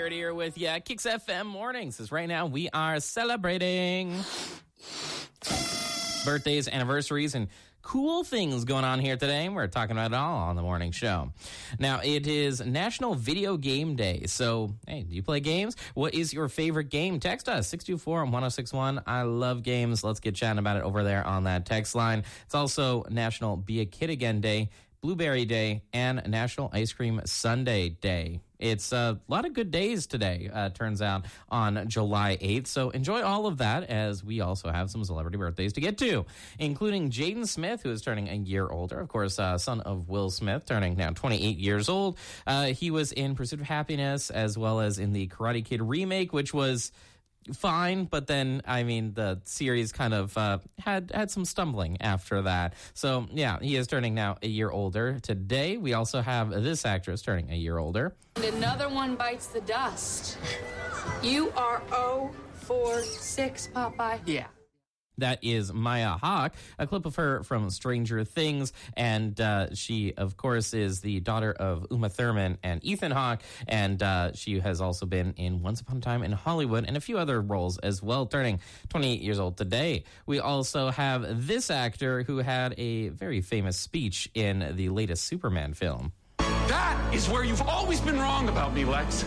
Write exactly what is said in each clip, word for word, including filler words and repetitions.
Garrett here with ya. Kicks F M Mornings. As right now we are celebrating birthdays, anniversaries, and cool things going on here today. We're talking about it all on the morning show. Now, it is National Video Game Day. So, hey, do you play games? What is your favorite game? Text us, six two four, one oh six one. I love games. Let's get chatting about it over there on that text line. It's also National Be a Kid Again Day, Blueberry Day, and National Ice Cream Sundae Day. It's a lot of good days today, uh, turns out, on July eighth. So enjoy all of that, as we also have some celebrity birthdays to get to, including Jaden Smith, who is turning a year older. Of course, uh, son of Will Smith, turning now twenty-eight years old. Uh, he was in Pursuit of Happiness, as well as in the Karate Kid remake, which was fine, but then, I mean, the series kind of uh, had had some stumbling after that. So, yeah, he is turning now a year older. Today, we also have this actress turning a year older. And another one bites the dust. You are oh for six, Popeye. Yeah. That is Maya Hawke, a clip of her from Stranger Things. And uh, she, of course, is the daughter of Uma Thurman and Ethan Hawke. And uh, she has also been in Once Upon a Time in Hollywood and a few other roles as well, turning twenty-eight years old today. We also have this actor who had a very famous speech in the latest Superman film. That is where you've always been wrong about me, Lex.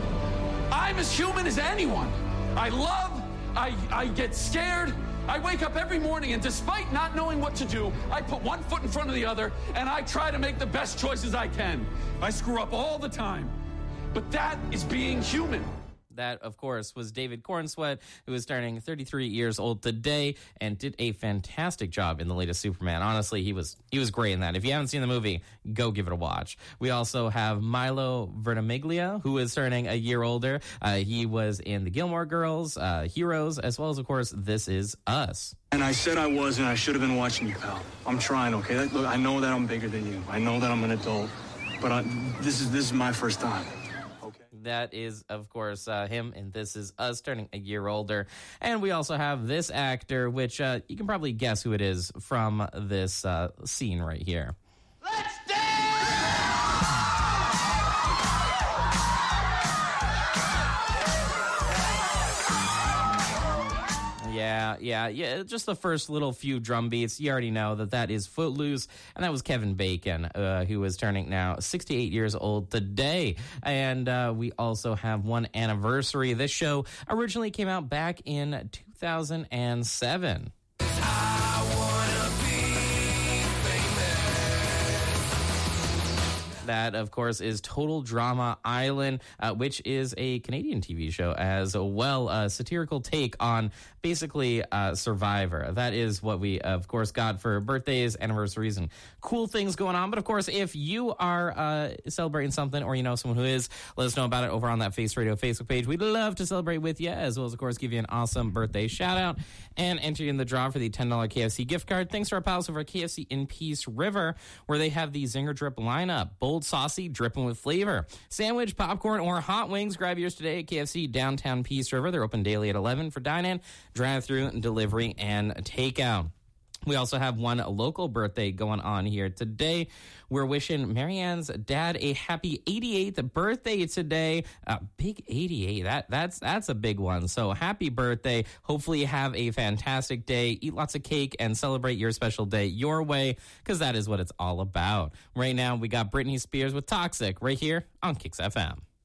I'm as human as anyone. I love, I, I get scared. I wake up every morning, and despite not knowing what to do, I put one foot in front of the other, and I try to make the best choices I can. I screw up all the time. But that is being human. That, of course, was David Cornsweet, who is turning thirty-three years old today and did a fantastic job in the latest Superman. Honestly, he was he was great in that. If you haven't seen the movie, go give it a watch. We also have Milo Ventimiglia, who is turning a year older. Uh, he was in the Gilmore Girls, uh, Heroes, as well as, of course, This Is Us. And I said I was, and I should have been watching you, pal. I'm trying, okay? Look, I know that I'm bigger than you. I know that I'm an adult, but I, this is this is my first time. That is, of course, uh, him, and This Is Us, turning a year older. And we also have this actor, which uh, you can probably guess who it is from this uh, scene right here. Let's Yeah, yeah, yeah. Just the first little few drum beats. You already know that that is Footloose, and that was Kevin Bacon, uh, who is turning now sixty-eight years old today. And uh, we also have one anniversary. This show originally came out back in two thousand seven. That, of course, is Total Drama Island, uh, which is a Canadian T V show as well, a satirical take on basically uh, Survivor. That is what we, of course, got for birthdays, anniversaries, and cool things going on. But, of course, if you are uh, celebrating something or you know someone who is, let us know about it over on that Face Radio Facebook page. We'd love to celebrate with you, as well as, of course, give you an awesome birthday shout-out and enter you in the draw for the ten dollars K F C gift card. Thanks to our pals over at K F C in Peace River, where they have the Zinger Drip lineup. Bold, saucy, dripping with flavor. Sandwich, popcorn, or hot wings. Grab yours today at K F C downtown Peace River. They're open daily at eleven for dine-in, drive-through, delivery, and takeout. We also have one local birthday going on here today. We're wishing Marianne's dad a happy eighty-eighth birthday today. Uh, big eighty-eight. That that's that's a big one. So happy birthday. Hopefully you have a fantastic day. Eat lots of cake and celebrate your special day your way, because that is what it's all about. Right now we got Britney Spears with Toxic right here on Kicks F M.